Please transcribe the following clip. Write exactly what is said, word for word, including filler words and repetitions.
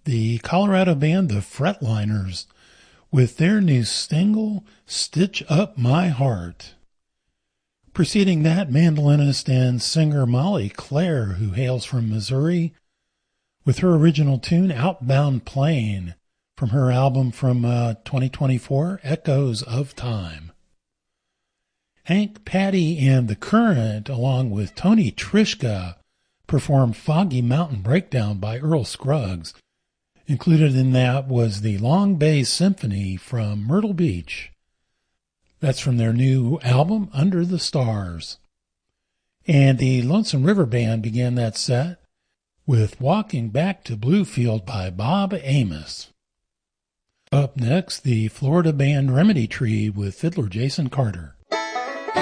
the Colorado band The Fretliners with their new single, Stitch Up My Heart. Preceding that, mandolinist and singer Molly Claire, who hails from Missouri, with her original tune, Outbound Plane, from her album from uh, twenty twenty-four, Echoes of Time. Hank Patty and The Current, along with Tony Trischka, performed Foggy Mountain Breakdown by Earl Scruggs. Included in that was the Long Bay Symphony from Myrtle Beach. That's from their new album, Under the Stars. And the Lonesome River Band began that set with Walking Back to Bluefield by Bob Amos. Up next, the Florida band Remedy Tree with fiddler Jason Carter.